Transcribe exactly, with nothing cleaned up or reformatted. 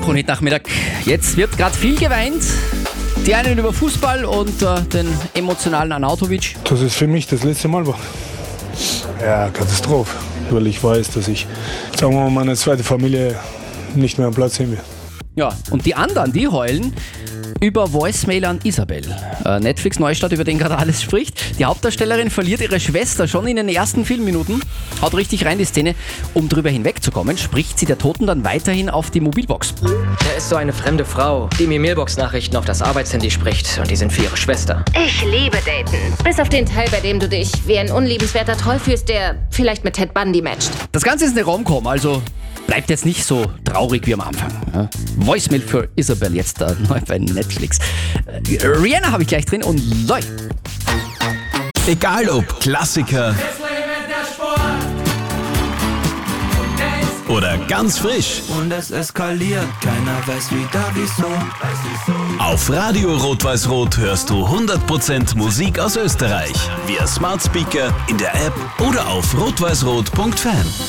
Kronit-Nachmittag. Jetzt wird gerade viel geweint. Die einen über Fußball und äh, den emotionalen Arnautovic. Das ist für mich das letzte Mal war. Ja, Katastrophe. Weil ich weiß, dass ich, sagen wir mal, meine zweite Familie nicht mehr am Platz sehen will. Ja, und die anderen, die heulen über Voicemail an Isabel. Äh, Netflix-Neustart, über den gerade alles spricht. Die Hauptdarstellerin verliert ihre Schwester schon in den ersten Filmminuten. Haut richtig rein die Szene. Um drüber hinwegzukommen, spricht sie der Toten dann weiterhin auf die Mobilbox. Da ist so eine fremde Frau, die mir Mailbox-Nachrichten auf das Arbeitshandy spricht. Und die sind für ihre Schwester. Ich liebe Daten. Bis auf den Teil, bei dem du dich wie ein unliebenswerter Troll fühlst, der vielleicht mit Ted Bundy matcht. Das Ganze ist eine Rom-Com, also bleibt jetzt nicht so traurig wie am Anfang. Ja. Voicemail für Isabel jetzt äh, neu bei Netflix. Äh, Rihanna habe ich gleich drin und Loi. Egal ob Klassiker oder ganz frisch. Und es eskaliert, keiner weiß wieder wieso. Auf Radio Rot-Weiß-Rot hörst du hundert Prozent Musik aus Österreich. Via Smart Speaker, in der App oder auf rot weiß rot punkt fan.